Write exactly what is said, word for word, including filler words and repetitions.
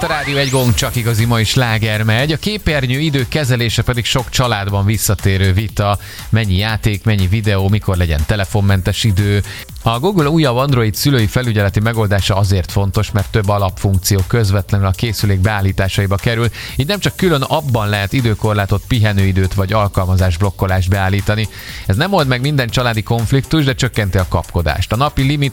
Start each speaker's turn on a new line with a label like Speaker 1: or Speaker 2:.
Speaker 1: itt a Rádió egy gong, csak igazi mai sláger megy. A képernyő idő kezelése pedig sok családban visszatérő vita. Mennyi játék, mennyi videó, mikor legyen telefonmentes idő. A Google újabb Android szülői felügyeleti megoldása azért fontos, mert több alapfunkció közvetlenül a készülék beállításaiba kerül, így nem csak külön abban lehet időkorlátot, pihenőidőt vagy alkalmazás blokkolást beállítani. Ez nem old meg minden családi konfliktus, de csökkenti a kapkodást. A napi limit